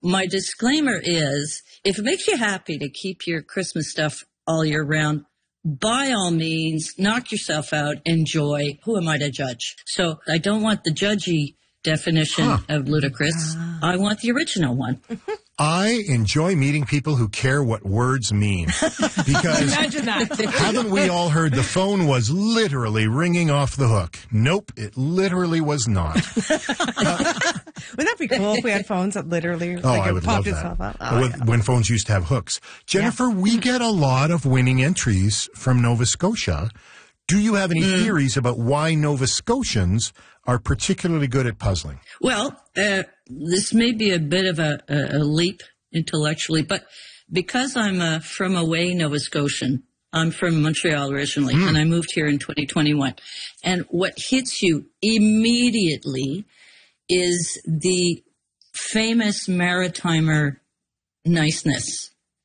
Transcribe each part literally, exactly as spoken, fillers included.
my disclaimer is, if it makes you happy to keep your Christmas stuff all year round, by all means, knock yourself out, enjoy. Who am I to judge? So I don't want the judgy definition huh. of ludicrous. Uh. I want the original one. I enjoy meeting people who care what words mean. Because imagine that. Haven't we all heard the phone was literally ringing off the hook? Nope, it literally was not. Uh, Wouldn't that be cool if we had phones that literally oh, like, I would popped love itself that. up? Oh, when, yeah. when phones used to have hooks. Jennifer, yeah. we get a lot of winning entries from Nova Scotia. Do you have any mm. theories about why Nova Scotians are particularly good at puzzling? Well, uh, this may be a bit of a, a, a leap intellectually, but because I'm uh, from away Nova Scotian, I'm from Montreal originally, mm. and I moved here in twenty twenty-one. And what hits you immediately is the famous Maritimer niceness.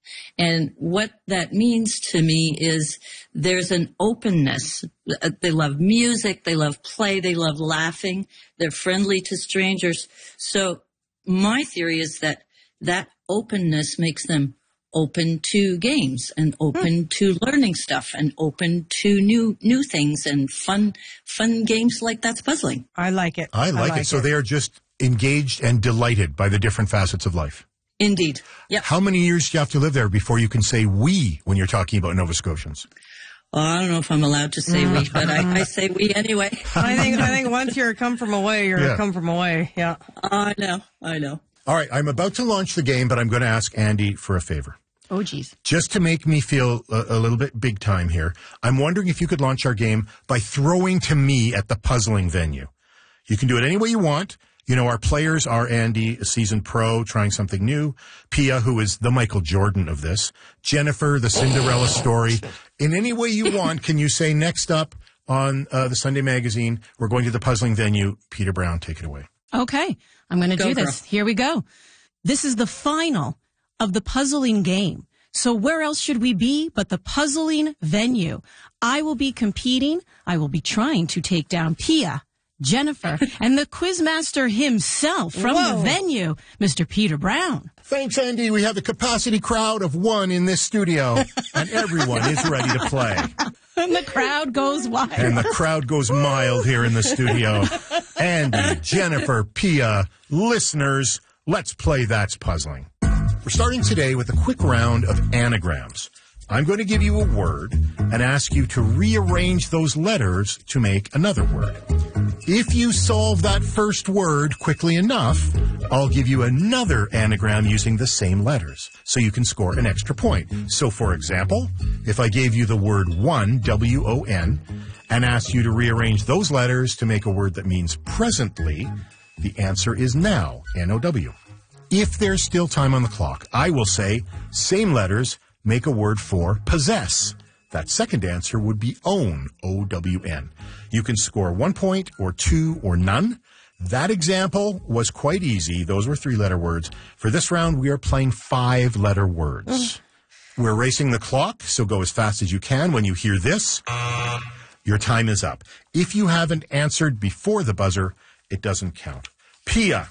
And what that means to me is there's an openness. They love music, they love play, they love laughing, they're friendly to strangers. So my theory is that that openness makes them open to games and open hmm. to learning stuff and open to new new things and fun fun games like that's puzzling. I like it. I like, I like it. So it. they are just engaged and delighted by the different facets of life. Indeed. Yeah. How many years do you have to live there before you can say we when you're talking about Nova Scotians? Well, I don't know if I'm allowed to say we, but I, I say we anyway. I think I think once you're a come from away, you're yeah. a come from away. Yeah. I know. I know. All right. I'm about to launch the game, but I'm going to ask Andy for a favor. Oh, geez. Just to make me feel a, a little bit big time here, I'm wondering if you could launch our game by throwing to me at the puzzling venue. You can do it any way you want. You know, our players are Andy, a seasoned pro, trying something new. Pia, who is the Michael Jordan of this. Jennifer, the Cinderella story. In any way you want, can you say next up on uh, the Sunday Magazine, we're going to the puzzling venue. Peter Brown, take it away. Okay, I'm going to do this. Girl. Here we go. This is the final of the puzzling game. So where else should we be but the puzzling venue? I will be competing. I will be trying to take down Pia, Jennifer, and the quizmaster himself from Whoa. the venue, Mister Peter Brown. Thanks, Andy. We have a capacity crowd of one in this studio, and everyone is ready to play. And the crowd goes wild. And the crowd goes mild here in the studio. Andy, Jennifer, Pia, listeners, let's play That's Puzzling. We're starting today with a quick round of anagrams. I'm going to give you a word and ask you to rearrange those letters to make another word. If you solve that first word quickly enough, I'll give you another anagram using the same letters, so you can score an extra point. So, for example, if I gave you the word one, W O N, and asked you to rearrange those letters to make a word that means presently, the answer is now, N O W. If there's still time on the clock, I will say, same letters, make a word for possess. That second answer would be own, O W N. You can score one point or two or none. That example was quite easy. Those were three-letter words. For this round, we are playing five-letter words. Mm. We're racing the clock, so go as fast as you can. When you hear this, your time is up. If you haven't answered before the buzzer, it doesn't count. Pia.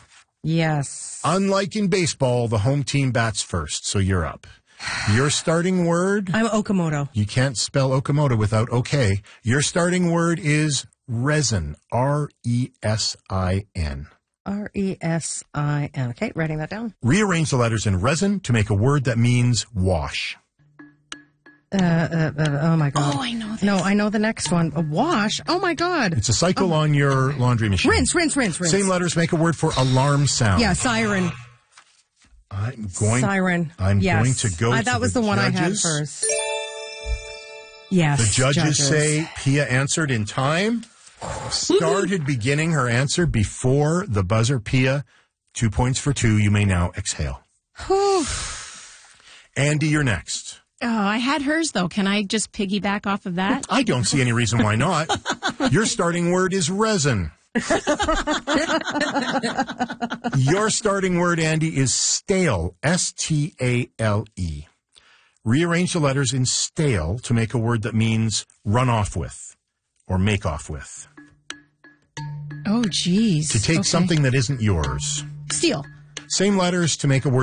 Yes. Unlike in baseball, the home team bats first, so you're up. Your starting word? I'm Okamoto. You can't spell Okamoto without okay. Your starting word is resin. R E S I N. R E S I N. Okay, writing that down. Rearrange the letters in resin to make a word that means wash. Uh, uh, uh, oh, my God. Oh, I know this. No, I know the next one. A wash? Oh, my God. It's a cycle oh. on your laundry machine. Rinse, rinse, rinse, rinse. Same letters make a word for alarm sound. Yeah, siren. I'm going. Siren. I'm yes. going to go uh, to That was the, the one judges. I had first. Yes. The judges, judges say Pia answered in time. Started beginning her answer before the buzzer. Pia, two points for two. You may now exhale. Andy, you're next. Oh, I had hers, though. Can I just piggyback off of that? I don't see any reason why not. Your starting word is resin. Your starting word, Andy, is stale. S T A L E. Rearrange the letters in stale to make a word that means run off with or make off with. Oh, geez. To take okay. something that isn't yours. Steal. Same letters to make a word